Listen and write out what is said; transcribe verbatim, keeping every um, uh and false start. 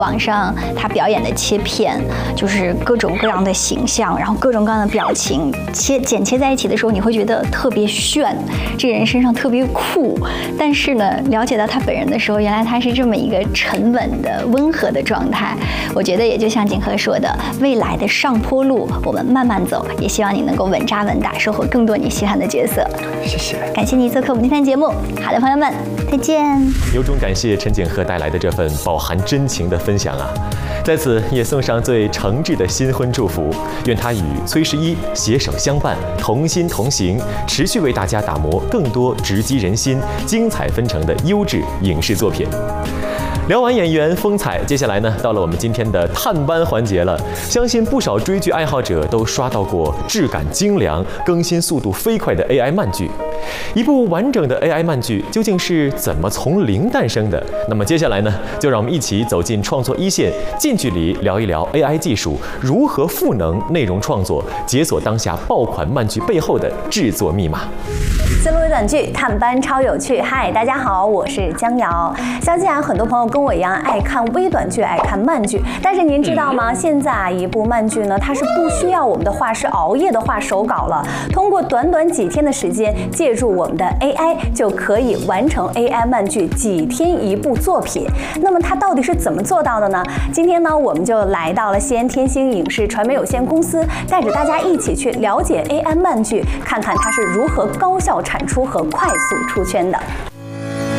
网上他表演的切片，就是各种各样的形象，然后各种各样的表情，切剪切在一起的时候，你会觉得特别炫，这个人身上特别酷。但是呢，了解到他本人的时候，原来他是这么一个沉稳的、温和的状态。我觉得也就像景和说的，未来的上坡路我们慢慢走，也希望你能够稳扎稳打，收获更多你喜欢的角色。 谢谢， 感谢你做客我们今天节目。好的，朋友们，再见。 由衷感谢陈景和带来的这份饱含真情的分享啊！在此也送上最诚挚的新婚祝福，愿他与崔十一携手相伴，同心同行，持续为大家打磨更多直击人心、精彩纷呈的优质影视作品。聊完演员风采，接下来呢，到了我们今天的探班环节了。相信不少追剧爱好者都刷到过质感精良、更新速度飞快的 A I 漫剧。一部完整的 A I 漫剧究竟是怎么从零诞生的？那么接下来呢，就让我们一起走进创作一线，近距离聊一聊 A I 技术如何赋能内容创作，解锁当下爆款漫剧背后的制作密码。 思路微短剧探班超有趣，嗨，大家好，我是江瑶。相信啊，很多朋友跟我一样爱看微短剧，爱看漫剧。但是您知道吗？现在啊，一部漫剧呢，它是不需要我们的画师熬夜的画手稿了，通过短短几天的时间，借助我们的 A I 就可以完成 A I 漫剧几天一部作品。那么它到底是怎么做到的呢？今天呢，我们就来到了西安天星影视传媒有限公司，带着大家一起去了解 A I 漫剧，看看它是如何高效产出和快速出圈的。